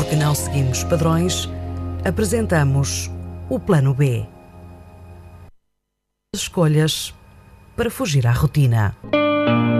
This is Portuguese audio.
Porque não seguimos padrões, apresentamos o Plano B. Escolhas para fugir à rotina.